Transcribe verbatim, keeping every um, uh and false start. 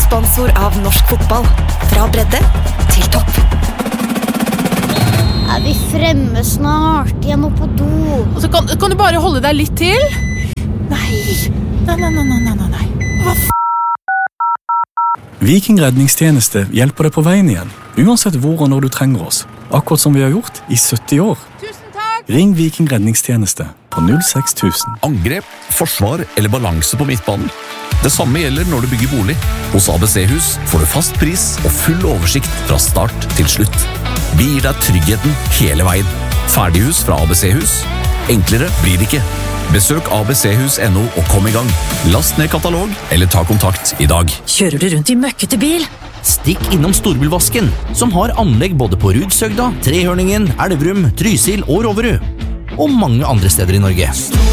sponsor av norsk fotball. Fra bredde til topp. Er vi fremme snart? Jeg må på do. Altså, kan, kan du bare holde deg litt til? Nei, nei, nei, nei, nei, nei, nei. Hva f***? Viking redningstjeneste hjelper deg på veien igjen, uansett hvor og når du trenger oss. Akkurat som vi har gjort i sytti år. Tusen takk! Ring Viking redningstjeneste på null seks tusen. Angrep, forsvar eller balanse på midtbanen. Det samme gjelder når du bygger bolig. Hos A B C-hus får du fast pris og full oversikt fra start til slutt. Vi gir deg tryggheten hele veien. Ferdighus fra A B C-hus. Enklere blir det ikke. Besøk A B C hus punktum no og kom i gang. Last ned katalog eller ta kontakt i dag. Kjører du rundt i møkkete bil? Stikk innom Storbilvasken, som har anlegg både på Rudsøgda, Trehørningen, Elverum, Trysil og Roverud. Og mange andre steder i Norge.